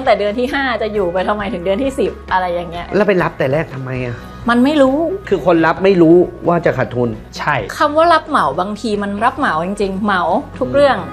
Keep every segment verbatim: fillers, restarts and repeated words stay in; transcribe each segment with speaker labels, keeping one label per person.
Speaker 1: แต่เดือนที่ห้าจะอยู่ไปทำไมถึงเดือนที่สิบอะไรอย่างเงี้ย
Speaker 2: แล้วไปรับแต่แรกทำไมอ่ะ
Speaker 1: มันไม่รู้
Speaker 2: คือคนรับไม่รู้ว่าจะขาดทุน
Speaker 3: ใช่
Speaker 1: คำว่ารับเหมาบางทีมันรับเหมาจริงๆเหมาทุกเรื่อง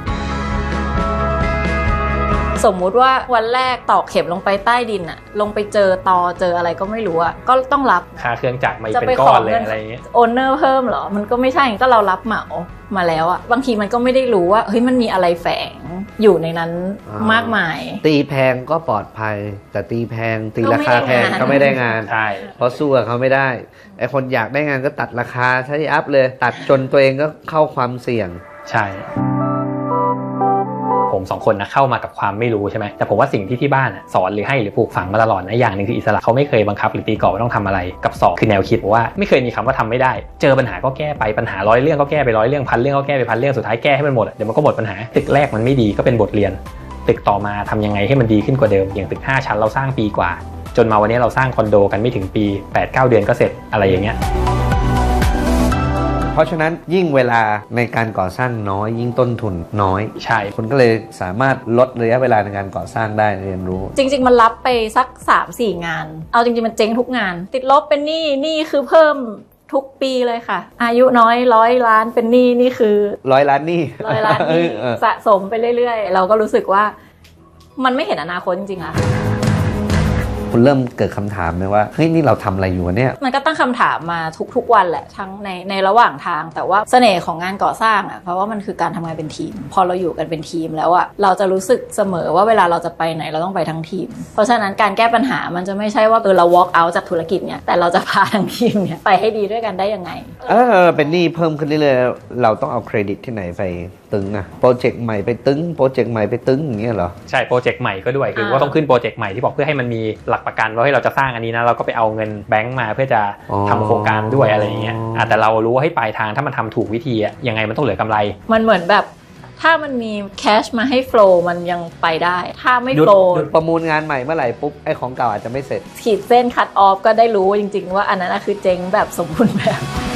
Speaker 1: สมมุติว่าวันแรกตอกเข็มลงไปใต้ดินอะลงไปเจอตอเจออะไรก็ไม่รู้อะก็ต้องรับ
Speaker 3: ค่าเครื่องจักรมาเป็นก้อนเลยอะไรอย่างเงี้ย
Speaker 1: โอนเนอร์เพิ่มเหรอมันก็ไม่ใช่ก็เรารับเหมามาแล้วอะบางทีมันก็ไม่ได้รู้ว่าเฮ้ยมันมีอะไรแฝงอยู่ในนั้นมากมาย
Speaker 2: ตีแพงก็ปลอดภัยแต่ตีแพงตีราคาแพงก็ไม่ได้งาน
Speaker 3: ใช่
Speaker 2: เพราะสู้กับเขาไม่ได้ไอคนอยากได้งานก็ตัดราคาใช้อัพเลยตัดจนตัวเองก็เข้าความเสี่ยง
Speaker 3: ใช่ผมสองคนนะเข้ามากับความไม่รู้ใช่ไหมแต่ผมว่าสิ่งที่ที่บ้านสอนหรือให้หรือปลูกฝังมาตลอดนะอย่างหนึ่งคืออิสระเขาไม่เคยบังคับหรือตีกรอบว่าต้องทำอะไรกับสองคือแนวคิดว่าไม่เคยมีคำว่าทำไม่ได้เจอปัญหาก็แก้ไปปัญหาร้อยเรื่องก็แก้ไปร้อยเรื่องพันเรื่องก็แก้ไปพันเรื่องสุดท้ายแก้ให้มันหมดเดี๋ยวมันก็หมดปัญหาตึกแรกมันไม่ดีก็เป็นบทเรียนตึกต่อมาทำยังไงให้มันดีขึ้นกว่าเดิมอย่างตึกห้าชั้นเราสร้างปีกว่าจนมาวันนี้เราสร้างคอนโดกันไม่ถึงปี แปดเก้า เดือนก็เสร็จอะไรอย่างเงี้ย
Speaker 2: เพราะฉะนั้นยิ่งเวลาในการก่อสร้างน้อยยิ่งต้นทุนน้อย
Speaker 3: ใช่
Speaker 2: คุณก็เลยสามารถลดระยะเวลาในการก่อสร้างได้เรียนรู้
Speaker 1: จริงๆมันรับไปสัก สามสี่ งานเอาจริงๆมันเจ๊งทุกงานติดลบเป็นหนี้หนี้คือเพิ่มทุกปีเลยค่ะอายุน้อยร้อยล้านเป็นหนี้นี่คือ
Speaker 2: ร้อยล้านหนี้
Speaker 1: ร้อยล้านหนี้สะสมไปเรื่อยๆเราก็รู้สึกว่ามันไม่เห็นอนาคตจริงๆค่ะ
Speaker 2: คุณเริ่มเกิดคำถามไหมว่าเฮ้ยนี่เราทำอะไรอยู่เนี่ย
Speaker 1: มันก็ตั้งคำถามมาทุกๆวันแหละทั้งในในระหว่างทางแต่ว่าเสน่ห์ของงานก่อสร้างอ่ะเพราะว่ามันคือการทำงานเป็นทีมพอเราอยู่กันเป็นทีมแล้วอ่ะเราจะรู้สึกเสมอว่าเวลาเราจะไปไหนเราต้องไปทั้งทีมเพราะฉะนั้นการแก้ปัญหามันจะไม่ใช่ว่าเออเรา walk out จากธุรกิจเนี่ยแต่เราจะพาทั้งทีมเนี่ยไปให้ดีด้วยกันได้ยังไง
Speaker 2: เออเป็นหนี้เพิ่มขึ้นเรื่อยๆเราต้องเอาเครดิตที่ไหนไปตึงอะโปรเจกต์ใหม่ไปตึงโปรเจกต์ใหม่ไปตึงอย่างเงี้ยเหรอ
Speaker 3: ใช่โปรเจกต์ใหม่ก็ด้วยคือว่าต้องขึ้นโปรเจกต์ใหม่ที่บอกเพื่อให้มันมีหลักประกันว่าให้เราจะสร้างอันนี้นะเราก็ไปเอาเงินแบงก์มาเพื่อจะทำโครงการด้วยอะไรอย่างเงี้ยแต่เรารู้ว่าให้ปลายทางถ้ามันทำถูกวิธีอะยังไงมันต้องเหลือกำไร
Speaker 1: มันเหมือนแบบถ้ามันมีแคชมาให้โฟลว์มันยังไปได้ถ้าไม่โฟลว์
Speaker 2: ประมูลงานใหม่เมื่อไหร่ปุ๊บไอ้ของเก่าอาจจะไม่เสร็จ
Speaker 1: ขีดเส้นคัตออฟก็ได้รู้จริงๆว่าอันนั้นคือเจ๊งแบบสมบูรณ์แบบ